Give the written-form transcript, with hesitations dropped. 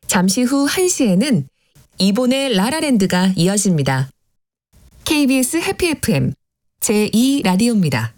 잠시 후 1시에는 이본의 라라랜드가 이어집니다. KBS 해피 FM 제2 라디오입니다.